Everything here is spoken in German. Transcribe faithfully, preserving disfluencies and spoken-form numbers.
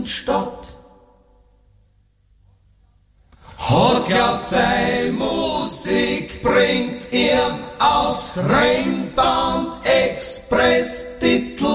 Stadt. Hat glaubt, sei Musik bringt ihm aus Rheinbahn Express Titel